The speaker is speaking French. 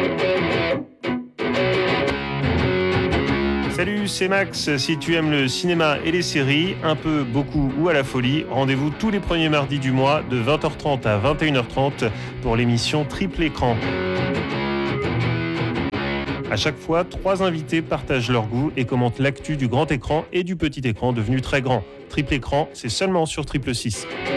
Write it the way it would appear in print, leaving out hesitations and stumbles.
Salut, c'est Max. Si tu aimes le cinéma et les séries, un peu, beaucoup ou à la folie, rendez-vous tous les premiers mardis du mois de 20h30 à 21h30 pour l'émission Triple Écran. À chaque fois, 3 invités partagent leur goût et commentent l'actu du grand écran et du petit écran devenu très grand. Triple Écran, c'est seulement sur Triple 6.